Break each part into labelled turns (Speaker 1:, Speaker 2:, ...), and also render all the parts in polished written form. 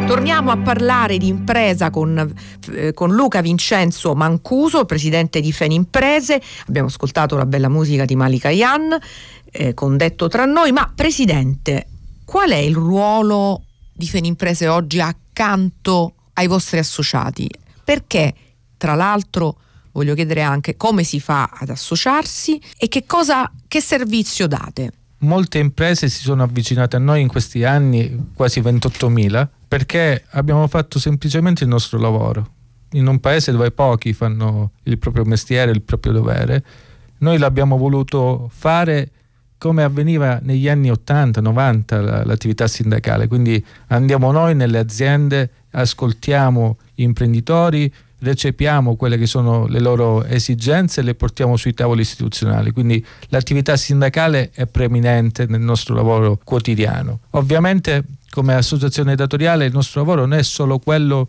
Speaker 1: Torniamo a parlare di impresa con Luca Vincenzo Mancuso, presidente di Fenimprese. Abbiamo ascoltato la bella musica di Malika Yan con Detto tra noi. Ma presidente, qual è il ruolo di Fenimprese oggi accanto ai vostri associati? Perché, tra l'altro, voglio chiedere anche come si fa ad associarsi e che servizio date?
Speaker 2: Molte imprese si sono avvicinate a noi in questi anni, quasi 28.000, perché abbiamo fatto semplicemente il nostro lavoro. In un paese dove pochi fanno il proprio mestiere, il proprio dovere, noi l'abbiamo voluto fare come avveniva negli anni 80-90 l'attività sindacale. Quindi andiamo noi nelle aziende, ascoltiamo gli imprenditori, recepiamo quelle che sono le loro esigenze e le portiamo sui tavoli istituzionali. Quindi l'attività sindacale è preeminente nel nostro lavoro quotidiano. Ovviamente, come associazione datoriale, il nostro lavoro non è solo quello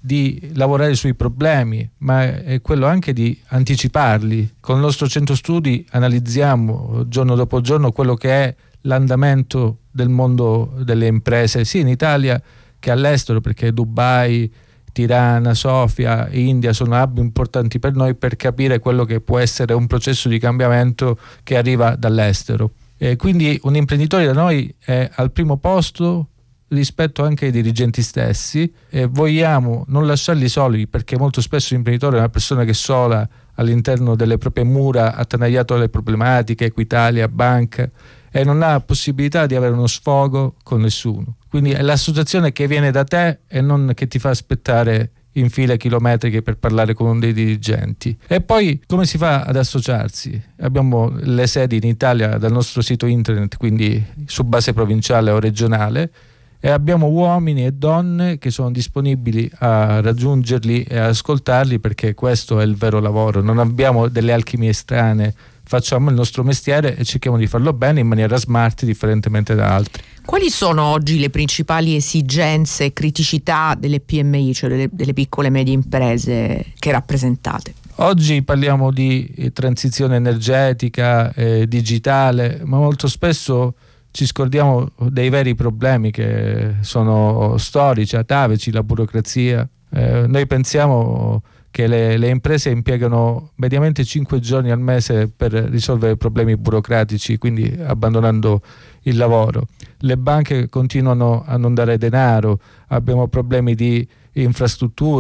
Speaker 2: di lavorare sui problemi, ma è quello anche di anticiparli. Con il nostro centro studi analizziamo giorno dopo giorno quello che è l'andamento del mondo delle imprese, sia in Italia che all'estero, perché Dubai, Tirana, Sofia, India sono hub importanti per noi per capire quello che può essere un processo di cambiamento che arriva dall'estero. Quindi un imprenditore da noi è al primo posto rispetto anche ai dirigenti stessi, e vogliamo non lasciarli soli, perché molto spesso l'imprenditore è una persona che sola all'interno delle proprie mura ha attanagliato le problematiche, Equitalia, banca, e non ha possibilità di avere uno sfogo con nessuno. Quindi è l'associazione che viene da te e non che ti fa aspettare in file chilometriche per parlare con uno dei dirigenti. E poi come si fa ad associarsi? Abbiamo le sedi in Italia dal nostro sito internet, quindi su base provinciale o regionale, e abbiamo uomini e donne che sono disponibili a raggiungerli e a ascoltarli, perché questo è il vero lavoro. Non abbiamo delle alchimie strane, facciamo il nostro mestiere e cerchiamo di farlo bene in maniera smart, differentemente da altri.
Speaker 1: Quali sono oggi le principali esigenze e criticità delle PMI, cioè delle piccole e medie imprese che rappresentate?
Speaker 2: Oggi parliamo di transizione energetica, digitale, ma molto spesso ci scordiamo dei veri problemi che sono storici, atavici, la burocrazia. Noi pensiamo che le imprese impiegano mediamente 5 giorni al mese per risolvere problemi burocratici, quindi abbandonando il lavoro. Le banche continuano a non dare denaro, abbiamo problemi di infrastrutture,